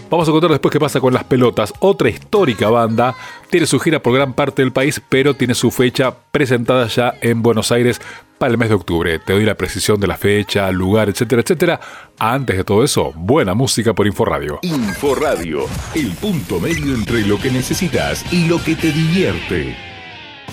Vamos a contar después qué pasa con Las Pelotas, otra histórica banda. Tiene su gira por gran parte del país, pero tiene su fecha presentada ya en Buenos Aires para el mes de octubre. Te doy la precisión de la fecha, lugar, etcétera, etcétera. Antes de todo eso, buena música por Inforradio. Inforradio, el punto medio entre lo que necesitas y lo que te divierte.